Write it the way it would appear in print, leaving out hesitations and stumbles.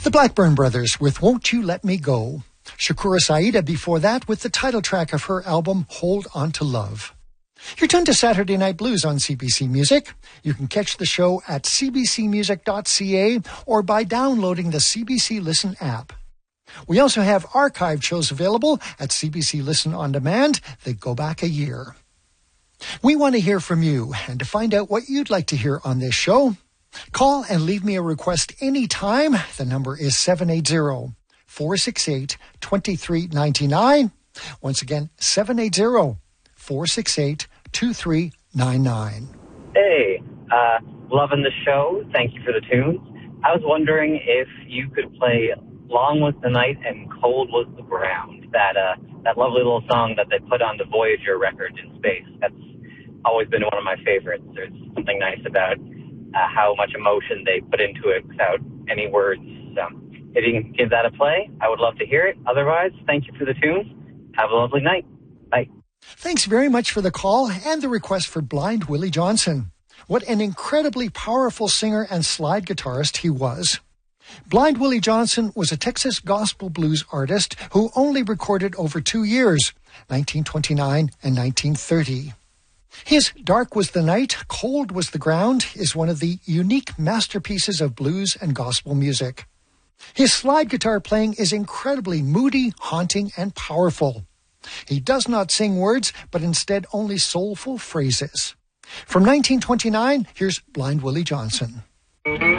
The Blackburn Brothers with Won't You Let Me Go. Shakura Saida before that with the title track of her album Hold On to Love. You're tuned to Saturday Night Blues on CBC Music. You can catch the show at cbcmusic.ca or by downloading the CBC Listen app. We also have archived shows available at CBC Listen On Demand that go back a year. We want to hear from you, and to find out what you'd like to hear on this show, call and leave me a request anytime. The number is 780-468-2399. Once again, 780-468-2399. Hey, loving the show. Thank you for the tunes. I was wondering if you could play Long Was the Night and Cold Was the Ground, that lovely little song that they put on the Voyager record in space. That's always been one of my favorites. There's something nice about how much emotion they put into it without any words. If you can give that a play, I would love to hear it. Otherwise, thank you for the tunes. Have a lovely night. Bye. Thanks very much for the call and the request for Blind Willie Johnson. What an incredibly powerful singer and slide guitarist he was. Blind Willie Johnson was a Texas gospel blues artist who only recorded over 2 years, 1929 and 1930. His Dark Was the Night, Cold Was the Ground is one of the unique masterpieces of blues and gospel music. His slide guitar playing is incredibly moody, haunting, and powerful. He does not sing words, but instead only soulful phrases. From 1929, here's Blind Willie Johnson.